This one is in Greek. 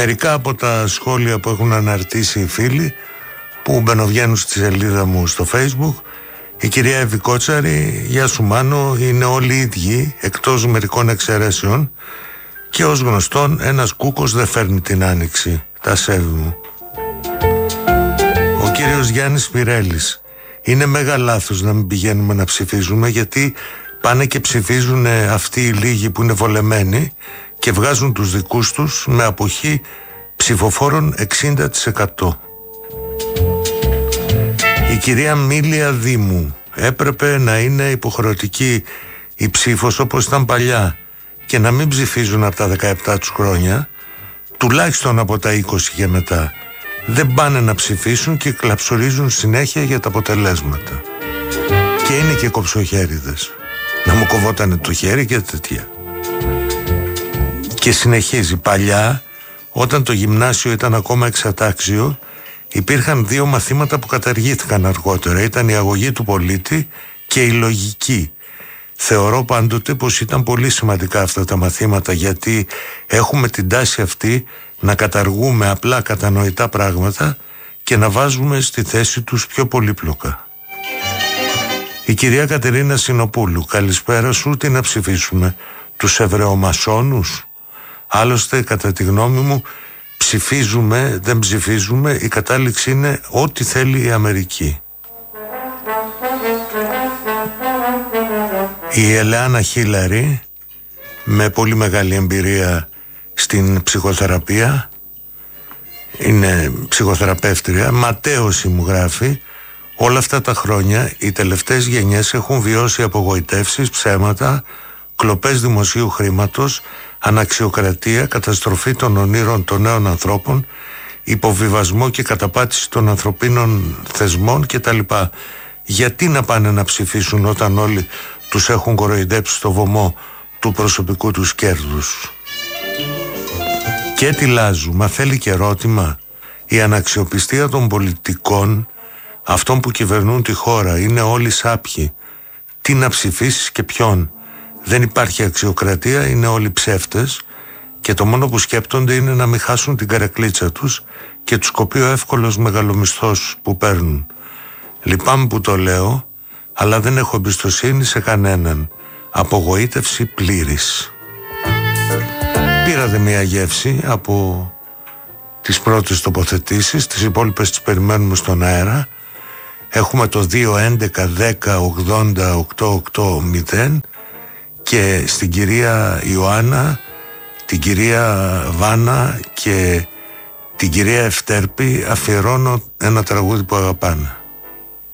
Μερικά από τα σχόλια που έχουν αναρτήσει οι φίλοι που μπαινοβγαίνουν στη σελίδα μου στο Facebook. Η κυρία Εύη Κότσαρη, γεια σου Μάνο, είναι όλοι ίδιοι εκτός μερικών εξαιρέσεων και ως γνωστόν ένας κούκος δεν φέρνει την άνοιξη. Τα σέβη μου. Ο κύριος Γιάννης Πυρέλης, είναι μέγα λάθος να μην πηγαίνουμε να ψηφίζουμε, γιατί πάνε και ψηφίζουν αυτοί οι λίγοι που είναι βολεμένοι και βγάζουν τους δικούς τους με αποχή ψηφοφόρων 60%. Η κυρία Μίλια Δήμου, έπρεπε να είναι υποχρεωτική η ψήφος όπως ήταν παλιά και να μην ψηφίζουν από τα 17 τους χρόνια, τουλάχιστον από τα 20 και μετά. Δεν πάνε να ψηφίσουν και κλαψουρίζουν συνέχεια για τα αποτελέσματα. Και είναι και κοψοχέριδες. Να μου κοβότανε το χέρι και τέτοια. Και συνεχίζει. Παλιά, όταν το γυμνάσιο ήταν ακόμα εξατάξιο, υπήρχαν 2 μαθήματα που καταργήθηκαν αργότερα. Ήταν η αγωγή του πολίτη και η λογική. Θεωρώ πάντοτε πως ήταν πολύ σημαντικά αυτά τα μαθήματα, γιατί έχουμε την τάση αυτή να καταργούμε απλά κατανοητά πράγματα και να βάζουμε στη θέση τους πιο πολύπλοκα. Η κυρία Κατερίνα Συνοπούλου, καλησπέρα σου, τι να ψηφίσουμε, τους Εβραιομασόνους? Άλλωστε, κατά τη γνώμη μου, ψηφίζουμε, δεν ψηφίζουμε, η κατάληξη είναι ό,τι θέλει η Αμερική. Η Ελεάνα Χίλαρη, με πολύ μεγάλη εμπειρία στην ψυχοθεραπεία, είναι ψυχοθεραπεύτρια, ματέωση μου γράφει, όλα αυτά τα χρόνια οι τελευταίες γενιές έχουν βιώσει απογοητεύσεις, ψέματα, κλοπές δημοσίου χρήματος, αναξιοκρατία, καταστροφή των ονείρων των νέων ανθρώπων, υποβιβασμό και καταπάτηση των ανθρωπίνων θεσμών κτλ. Γιατί να πάνε να ψηφίσουν όταν όλοι τους έχουν κοροϊδέψει στο βωμό του προσωπικού τους κέρδους? Και τι λάζου, μα θέλει και ερώτημα. Η αναξιοπιστία των πολιτικών, αυτών που κυβερνούν τη χώρα, είναι όλοι σάπιοι. Τι να ψηφίσεις και ποιον? Δεν υπάρχει αξιοκρατία, είναι όλοι ψεύτες και το μόνο που σκέπτονται είναι να μην χάσουν την καρεκλίτσα τους και τους κοπεί ο εύκολος μεγαλομισθός που παίρνουν. Λυπάμαι που το λέω, αλλά δεν έχω εμπιστοσύνη σε κανέναν. Απογοήτευση πλήρης. Πήρατε μια γεύση από τις πρώτες τοποθετήσεις, τις υπόλοιπες τις περιμένουμε στον αέρα. Έχουμε το 2-11-10-80-880 και στην κυρία Ιωάννα, την κυρία Βάνα και την κυρία Ευτέρπη αφιερώνω ένα τραγούδι που αγαπάνε.